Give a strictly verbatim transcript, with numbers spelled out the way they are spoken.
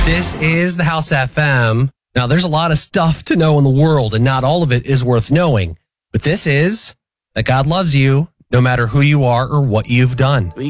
This is the House F M. Now, there's a lot of stuff to know in the world, and not all of it is worth knowing. But this is that God loves you no matter who you are or what you've done.